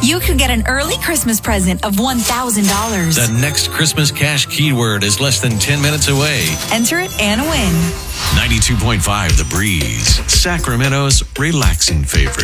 You could get an early Christmas present of $1,000. The next Christmas cash keyword is less than 10 minutes away. Enter it and win. 92.5 The Breeze, Sacramento's relaxing favorite.